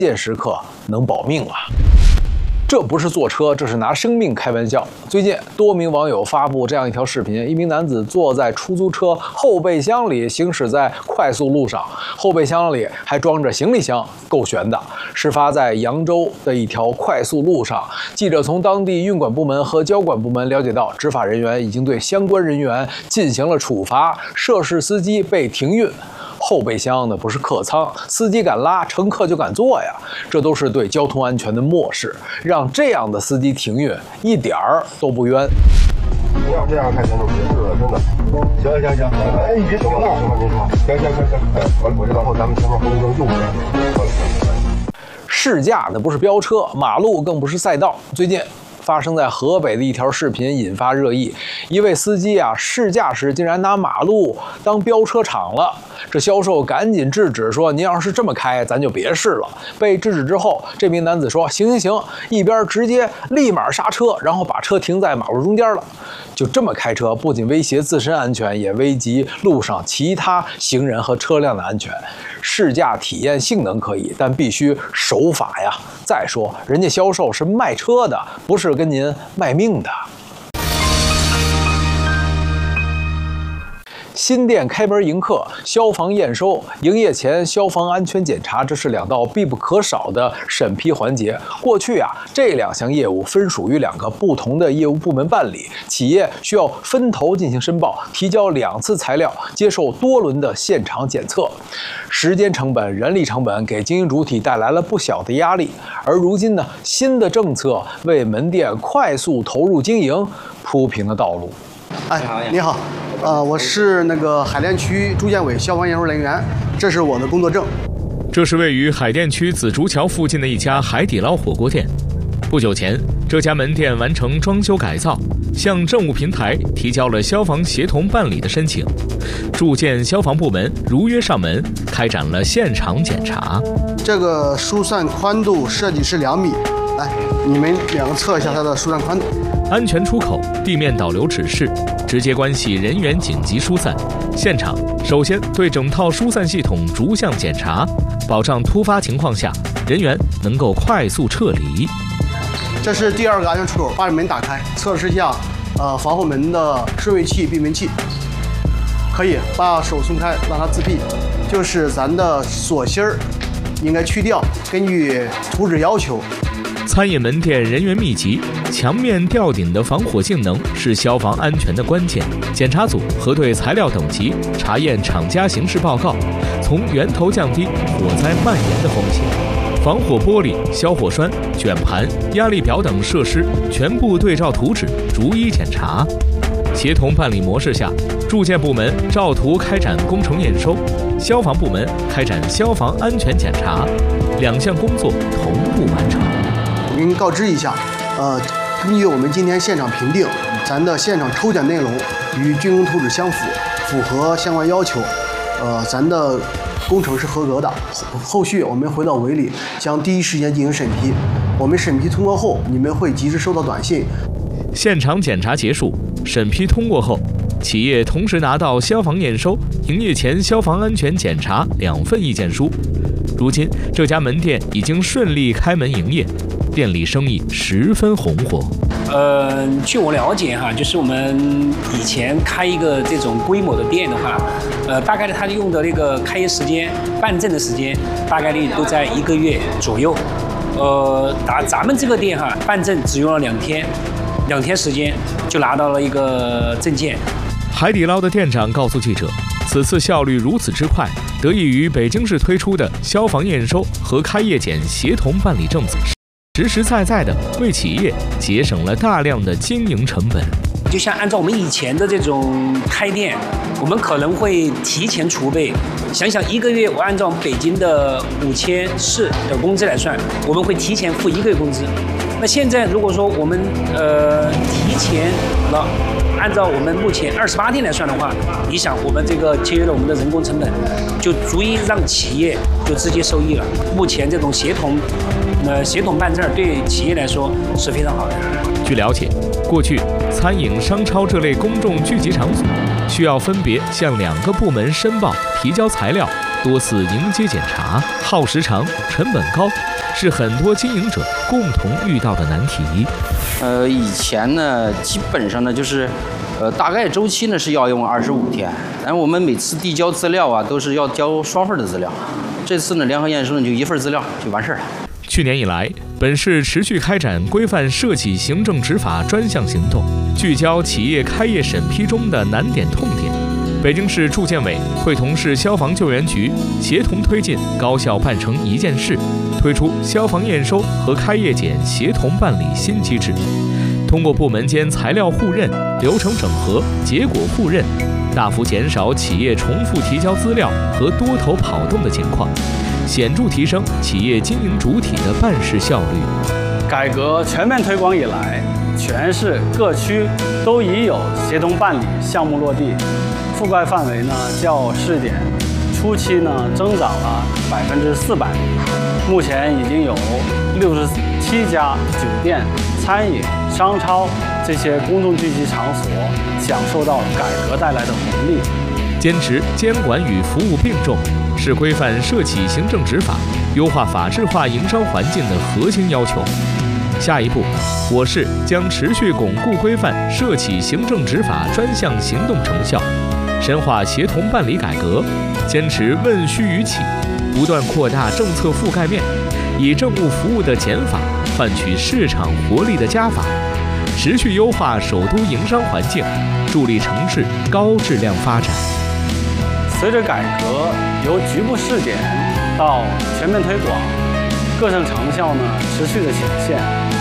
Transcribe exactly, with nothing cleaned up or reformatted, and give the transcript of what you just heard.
键时刻能保命啊！这不是坐车，这是拿生命开玩笑。最近，多名网友发布这样一条视频：一名男子坐在出租车后备箱里行驶在快速路上，后备箱里还装着行李箱，够悬的。事发在扬州的一条快速路上。记者从当地运管部门和交管部门了解到，执法人员已经对相关人员进行了处罚，涉事司机被停运。后备箱呢不是客舱，司机敢拉，乘客就敢坐呀，这都是对交通安全的漠视，让这样的司机停运一点儿都不冤。 不要这样开车就别试了，真的。行行行，哎，你别停了，行了，您说，行行行行，哎，完了，我这然后咱们前面红绿灯右边，好了。 试驾的不是飙车，马路更不是赛道。最近发生在河北的一条视频引发热议，一位司机啊试驾时竟然拿马路当飙车场了，这销售赶紧制止说：“您要是这么开，咱就别试了。”被制止之后，这名男子说：“行行行”，一边直接立马刹车，然后把车停在马路中间了。就这么开车，不仅威胁自身安全，也危及路上其他行人和车辆的安全。试驾体验性能可以，但必须守法呀。再说，人家销售是卖车的，不是跟您卖命的。新店开门迎客，消防验收，营业前消防安全检查，这是两道必不可少的审批环节。过去啊，这两项业务分属于两个不同的业务部门办理，企业需要分头进行申报，提交两次材料，接受多轮的现场检测，时间成本、人力成本给经营主体带来了不小的压力。而如今呢，新的政策为门店快速投入经营铺平了道路。 哎，你好，呃，我是那个海淀区住建委消防验收人员，这是我的工作证。 这是位于海淀区紫竹桥附近的一家海底捞火锅店。不久前，这家门店完成装修改造，向政务平台提交了消防协同办理的申请。住建消防部门如约上门，开展了现场检查。 这个疏散宽度设计是两米，来，你们两个测一下它的疏散宽度。 安全出口、地面导流指示，直接关系人员紧急疏散。现场首先对整套疏散系统逐项检查，保障突发情况下人员能够快速撤离。 这是第二个安全出口，把门打开，测试一下呃防火门的顺位器、闭门器。可以把手松开，让它自闭。就是咱的锁芯儿应该去掉，根据图纸要求。 餐饮门店人员密集，墙面吊顶的防火性能是消防安全的关键。检查组核对材料等级，查验厂家形式报告，从源头降低火灾蔓延的风险。防火玻璃、消火栓、卷盘、压力表等设施全部对照图纸，逐一检查。协同办理模式下，住建部门照图开展工程验收，消防部门开展消防安全检查，两项工作同步完成。 我给您告知一下，呃，根据我们今天现场评定，咱的现场抽检内容与竣工图纸相符，符合相关要求，呃，咱的工程是合格的。后后续我们回到委里，将第一时间进行审批。我们审批通过后，你们会及时收到短信。 现场检查结束，审批通过后，企业同时拿到消防验收、营业前消防安全检查两份意见书。如今，这家门店已经顺利开门营业，店里生意十分红火。 呃，据我了解哈，就是我们以前开一个这种规模的店的话，呃，大概它用的那个开业时间、办证的时间，大概率都在一个月左右。呃，打咱们这个店哈，办证只用了两天，两天时间就拿到了一个证件。 海底捞的店长告诉记者，此次效率如此之快，得益于北京市推出的消防验收和开业检协同办理政策，实实在在的为企业节省了大量的经营成本。 就像按照我们以前的这种开店，我们可能会提前储备，想想一个月我按照北京的五千四的工资来算，我们会提前付一个月工资。那现在如果说我们呃提前了，按照我们目前二十八天来算的话，你想我们这个节约了我们的人工成本，就足以让企业就直接受益了。目前这种协同，呃协同办证对企业来说是非常好的。 据了解，过去餐饮、商超这类公众聚集场所需要分别向两个部门申报、提交材料，多次迎接检查，耗时长、成本高， 是很多经营者共同遇到的难题。 呃，以前呢，基本上呢就是，呃，大概周期呢是要用二十五天，但我们每次递交资料啊，都是要交双份的资料。这次呢，联合验收呢就一份资料就完事儿了。 去年以来，本市持续开展规范涉企行政执法专项行动，聚焦企业开业审批中的难点痛点。北京市住建委会同市消防救援局协同推进高效办成一件事，推出消防验收和开业检协同办理新机制。通过部门间材料互认、流程整合、结果互认，大幅减少企业重复提交资料和多头跑动的情况，显著提升企业经营主体的办事效率。 改革全面推广以来，全市各区都已有协同办理项目落地，覆盖范围呢较试点初期呢增长了百分之四百，目前已经有六十七家酒店、餐饮、商超这些公众聚集场所享受到改革带来的红利。 坚持监管与服务并重，是规范涉企行政执法、优化法治化营商环境的核心要求。下一步，我市将持续巩固规范涉企行政执法专项行动成效，深化协同办理改革，坚持问需于企，不断扩大政策覆盖面，以政务服务的减法换取市场活力的加法，持续优化首都营商环境，助力城市高质量发展。 随着改革由局部试点到全面推广，各项成效呢持续的显现。